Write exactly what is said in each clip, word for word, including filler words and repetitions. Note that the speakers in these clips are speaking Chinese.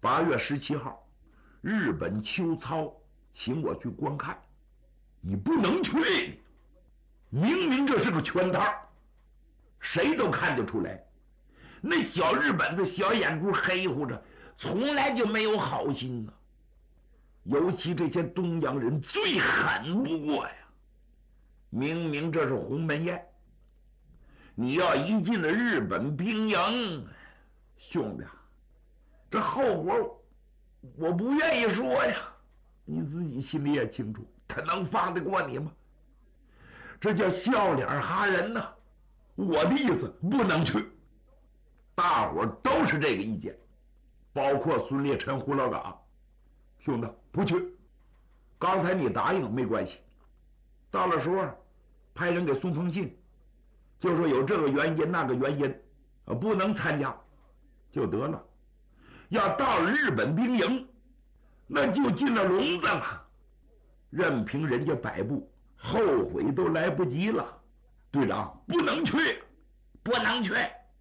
八月十七号，日本秋操请我去观看，你不能去，明明这是个圈套，谁都看得出来。那小日本的小眼珠黑乎着，从来就没有好心呢。尤其这些东洋人最狠不过呀，明明这是鸿门宴，你要一进了日本兵营，兄弟，这后果我不愿意说呀，你自己心里也清楚，他能放得过你吗？这叫笑脸哈人呐！我的意思不能去，大伙都是这个意见，包括孙烈臣、胡老嘎。兄弟，不去。刚才你答应没关系，到了时候派人给送封信，就说有这个原因那个原因，不能参加就得了。要到了日本兵营，那就进了笼子了，任凭人家摆布，后悔都来不及了。队长，不能去，不能去。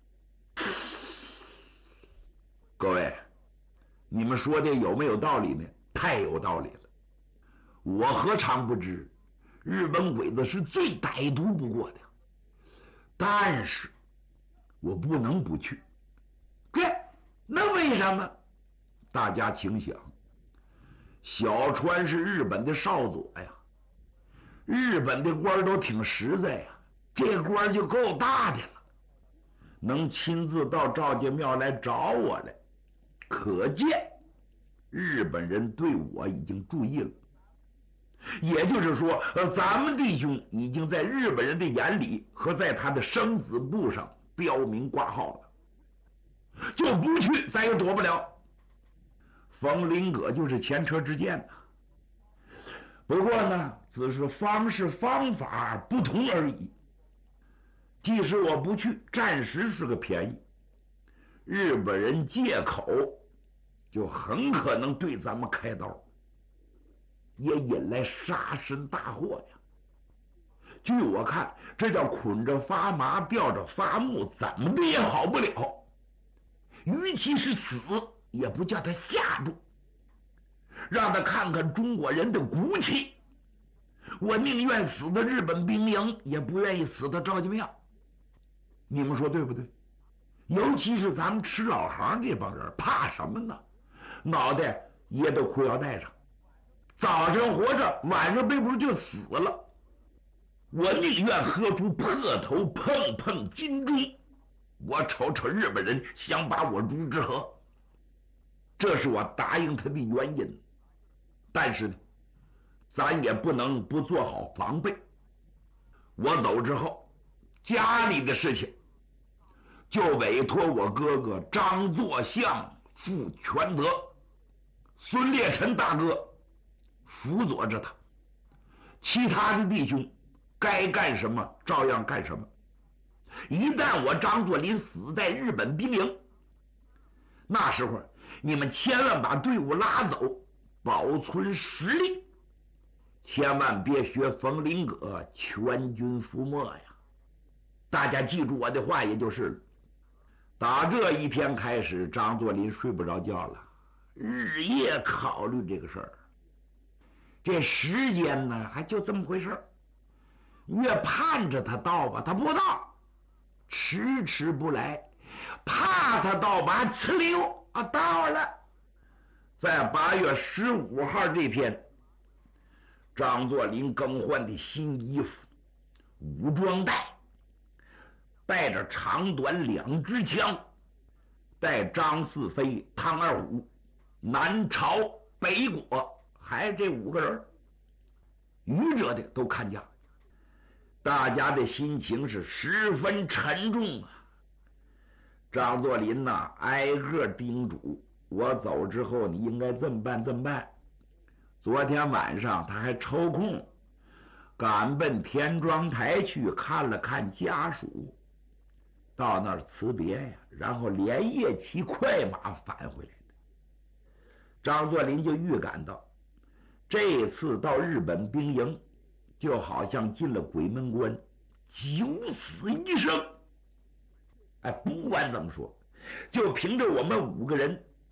各位，你们说的有没有道理呢？太有道理了。我何尝不知，日本鬼子是最歹毒不过的，但是我不能不去。对，那为什么？大家请想，小川是日本的少佐呀，日本的官都挺实在呀，这官就够大的了，能亲自到赵家庙来找我来，可见日本人对我已经注意了。也就是说，呃，咱们弟兄已经在日本人的眼里和在他的生死簿上标明挂号了，就不去咱也躲不了。冯林葛就是前车之鉴呐，不过呢，只是方式方法不同而已。即使我不去，暂时是个便宜，日本人借口就很可能对咱们开刀，也引来杀身大祸呀。据我看，这叫捆着发麻，吊着发木，怎么的也好不了。与其是死，也不叫他吓住，让他看看中国人的骨气。我宁愿死在日本兵营，也不愿意死在赵家庙。你们说对不对？尤其是咱们吃老行这帮人，怕什么呢？脑袋掖到裤腰带上，早上活着，晚上背不住就死了。我宁愿喝出破头碰碰金钟，我瞅瞅日本人想把我如之何。这是我答应他的原因。但是呢，咱也不能不做好防备。我走之后，家里的事情就委托我哥哥张作相负全责，孙烈臣大哥辅佐着他，其他的弟兄该干什么照样干什么。一旦我张作霖死在日本兵营，那时候你们千万把队伍拉走，保存实力，千万别学冯林葛全军覆没呀。大家记住我的话，也就是了。打这一天开始，张作霖睡不着觉了，日夜考虑这个事儿。这时间呢，还就这么回事儿，越盼着他到吧，他不到，迟迟不来，怕他到吧，呲溜啊，到了。在八月十五号这天，张作霖更换的新衣服，武装带，带着长短两支枪，带张四飞、汤二虎、南朝、北果，还这五个人，余者的都看家。大家的心情是十分沉重啊。张作霖呐、啊，挨个叮嘱我走之后你应该这么办这么办。昨天晚上他还抽空赶奔田庄台去看了看家属，到那儿辞别呀，然后连夜骑快马返回来的。张作霖就预感到，这次到日本兵营就好像进了鬼门关，九死一生。哎，不管怎么说，就凭着我们五个人